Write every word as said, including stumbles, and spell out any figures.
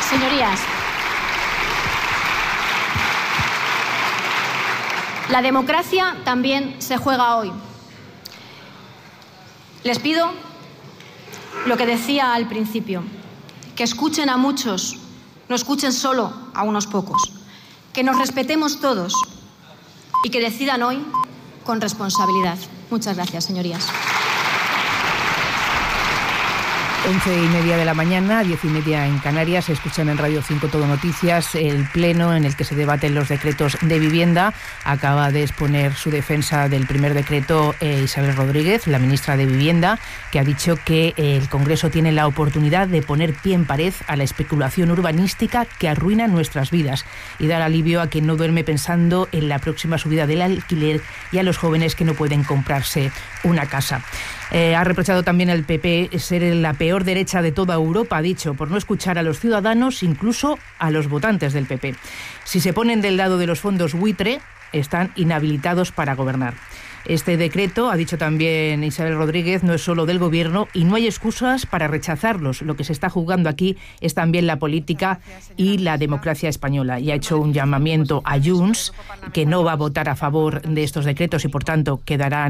Señorías, la democracia también se juega hoy. Les pido lo que decía al principio, que escuchen a muchos, no escuchen solo a unos pocos, que nos respetemos todos y que decidan hoy con responsabilidad. Muchas gracias, señorías. Once y media de la mañana, diez y media en Canarias. Se escuchan en Radio cinco Todo Noticias el pleno en el que se debaten los decretos de vivienda. Acaba de exponer su defensa del primer decreto eh, Isabel Rodríguez, la ministra de Vivienda, que ha dicho que eh, el Congreso tiene la oportunidad de poner pie en pared a la especulación urbanística que arruina nuestras vidas y dar alivio a quien no duerme pensando en la próxima subida del alquiler y a los jóvenes que no pueden comprarse una casa. Eh, ha reprochado también al P P ser la peor derecha de toda Europa, ha dicho, por no escuchar a los ciudadanos, incluso a los votantes del P P. Si se ponen del lado de los fondos buitre, están inhabilitados para gobernar. Este decreto, ha dicho también Isabel Rodríguez, no es solo del Gobierno y no hay excusas para rechazarlos. Lo que se está jugando aquí es también la política y la democracia española. Y ha hecho un llamamiento a Junts, que no va a votar a favor de estos decretos y, por tanto, quedarán